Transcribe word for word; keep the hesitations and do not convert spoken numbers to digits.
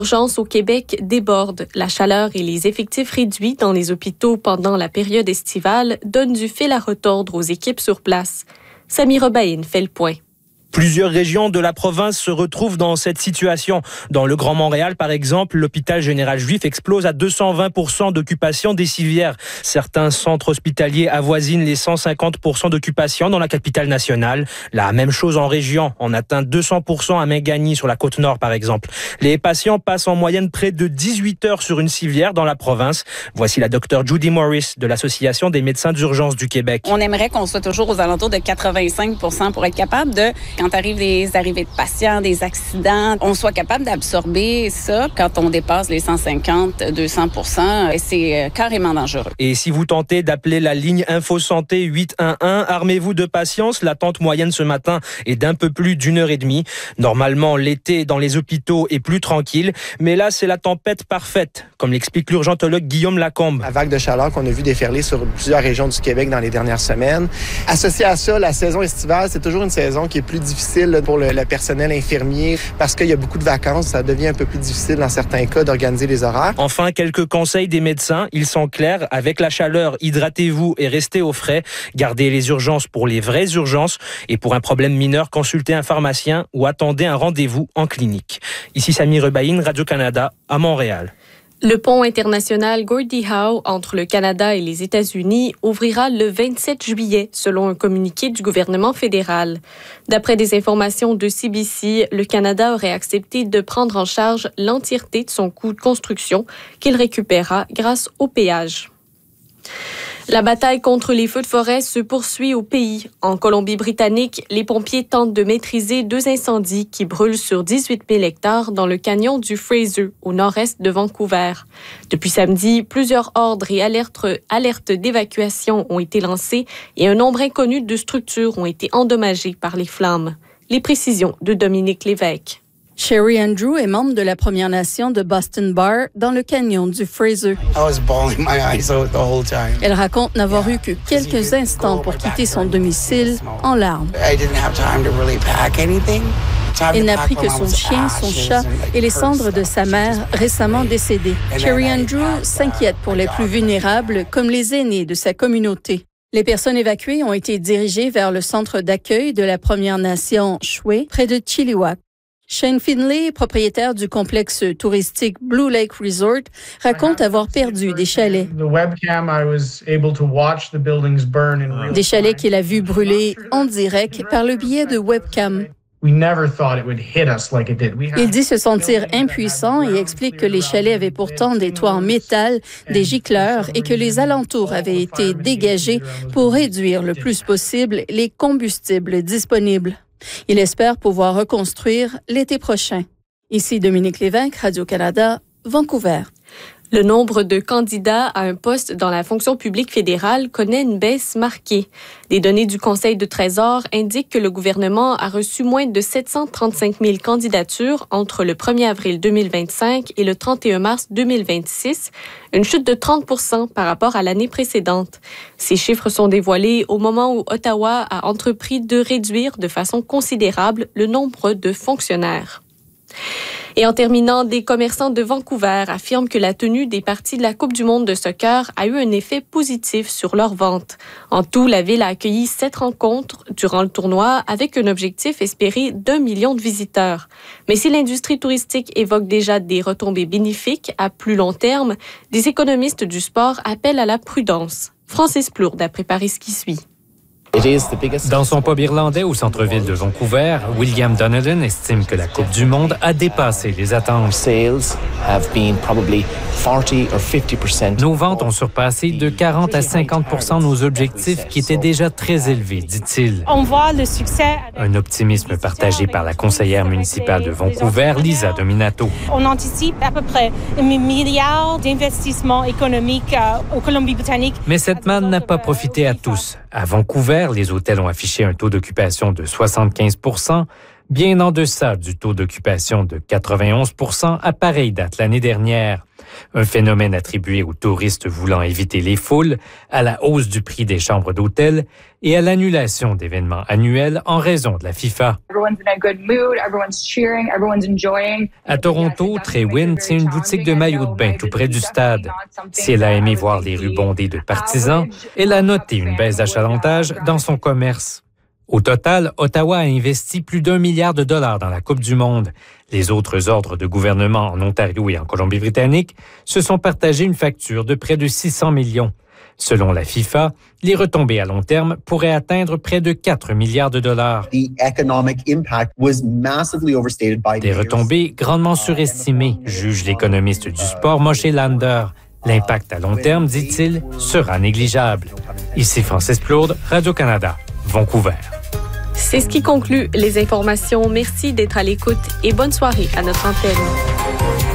L'urgence au Québec déborde. La chaleur et les effectifs réduits dans les hôpitaux pendant la période estivale donnent du fil à retordre aux équipes sur place. Sami Robaïne fait le point. Plusieurs régions de la province se retrouvent dans cette situation. Dans le Grand Montréal, par exemple, l'hôpital général juif explose à deux cent vingt pour cent d'occupation des civières. Certains centres hospitaliers avoisinent les cent cinquante pour cent d'occupation dans la capitale nationale. La même chose en région. On atteint deux cents pour cent à Mingani, sur la Côte-Nord, par exemple. Les patients passent en moyenne près de dix-huit heures sur une civière dans la province. Voici la docteure Judy Morris de l'Association des médecins d'urgence du Québec. On aimerait qu'on soit toujours aux alentours de quatre-vingt-cinq pour cent pour être capable de... Quand arrivent des arrivées de patients, des accidents, on soit capable d'absorber ça. Quand on dépasse les cent cinquante à deux cents pour cent, c'est carrément dangereux. Et si vous tentez d'appeler la ligne Info Santé huit un un, armez-vous de patience. L'attente moyenne ce matin est d'un peu plus d'une heure et demie. Normalement, l'été dans les hôpitaux est plus tranquille, mais là, c'est la tempête parfaite, comme l'explique l'urgentologue Guillaume Lacombe. La vague de chaleur qu'on a vu déferler sur plusieurs régions du Québec dans les dernières semaines. Associé à ça, la saison estivale, c'est toujours une saison qui est plus difficile pour le, le personnel infirmier parce qu'il y a beaucoup de vacances. Ça devient un peu plus difficile dans certains cas d'organiser les horaires. Enfin, quelques conseils des médecins. Ils sont clairs. Avec la chaleur, hydratez-vous et restez au frais. Gardez les urgences pour les vraies urgences. Et pour un problème mineur, consultez un pharmacien ou attendez un rendez-vous en clinique. Ici Sami Robaïne, Radio-Canada, à Montréal. Le pont international Gordie Howe entre le Canada et les États-Unis ouvrira le vingt-sept juillet, selon un communiqué du gouvernement fédéral. D'après des informations de C B C, le Canada aurait accepté de prendre en charge l'entièreté de son coût de construction qu'il récupérera grâce au péage. La bataille contre les feux de forêt se poursuit au pays. En Colombie-Britannique, les pompiers tentent de maîtriser deux incendies qui brûlent sur dix-huit mille hectares dans le canyon du Fraser, au nord-est de Vancouver. Depuis samedi, plusieurs ordres et alertes, alertes d'évacuation ont été lancés et un nombre inconnu de structures ont été endommagées par les flammes. Les précisions de Dominique Lévesque. Sherry Andrew est membre de la Première Nation de Boston Bar dans le canyon du Fraser. Elle raconte n'avoir eu que quelques instants pour quitter son domicile en larmes. Elle n'a pris que son chien, son chat et les cendres de sa mère récemment décédée. Sherry Andrew s'inquiète pour les plus vulnérables comme les aînés de sa communauté. Les personnes évacuées ont été dirigées vers le centre d'accueil de la Première Nation Shwe, près de Chilliwack. Shane Finlay, propriétaire du complexe touristique Blue Lake Resort, raconte avoir perdu des chalets. Des chalets qu'il a vus brûler en direct par le biais de webcam. Il dit se sentir impuissant et explique que les chalets avaient pourtant des toits en métal, des gicleurs et que les alentours avaient été dégagés pour réduire le plus possible les combustibles disponibles. Il espère pouvoir reconstruire l'été prochain. Ici Dominique Lévesque, Radio-Canada, Vancouver. Le nombre de candidats à un poste dans la fonction publique fédérale connaît une baisse marquée. Les données du Conseil de Trésor indiquent que le gouvernement a reçu moins de sept cent trente-cinq mille candidatures entre le premier avril deux mille vingt-cinq et le trente et un mars deux mille vingt-six, une chute de trente pour cent par rapport à l'année précédente. Ces chiffres sont dévoilés au moment où Ottawa a entrepris de réduire de façon considérable le nombre de fonctionnaires. Et en terminant, des commerçants de Vancouver affirment que la tenue des parties de la Coupe du monde de soccer a eu un effet positif sur leurs ventes. En tout, la ville a accueilli sept rencontres durant le tournoi avec un objectif espéré d'un million de visiteurs. Mais si l'industrie touristique évoque déjà des retombées bénéfiques à plus long terme, des économistes du sport appellent à la prudence. Francis Plourde a préparé ce qui suit. Dans son pub irlandais au centre-ville de Vancouver, William Donovan estime que la Coupe du monde a dépassé les attentes. Nos ventes ont surpassé de quarante à cinquante pour cent nos objectifs qui étaient déjà très élevés, dit-il. On voit le succès. Un optimisme partagé par la conseillère municipale de Vancouver, Lisa Dominato. On anticipe à peu près un milliard d'investissements économiques euh, au Colombie-Britannique. Mais cette manne n'a pas profité à tous. À Vancouver, les hôtels ont affiché un taux d'occupation de soixante-quinze pour cent, bien en deçà du taux d'occupation de quatre-vingt-onze pour cent à pareille date l'année dernière. Un phénomène attribué aux touristes voulant éviter les foules, à la hausse du prix des chambres d'hôtel et à l'annulation d'événements annuels en raison de la FIFA. À Toronto, Trey Wynn tient une boutique de maillots de bain tout près du stade. Si elle a aimé voir les rues bondées de partisans, elle a noté une baisse d'achalandage dans son commerce. Au total, Ottawa a investi plus d'un milliard de dollars dans la Coupe du monde. Les autres ordres de gouvernement en Ontario et en Colombie-Britannique se sont partagés une facture de près de six cents millions. Selon la FIFA, les retombées à long terme pourraient atteindre près de quatre milliards de dollars. Des retombées grandement surestimées, juge l'économiste du sport Moshe Lander. L'impact à long terme, dit-il, sera négligeable. Ici Francis Plourde, Radio-Canada, Vancouver. C'est ce qui conclut les informations. Merci d'être à l'écoute et bonne soirée à notre antenne.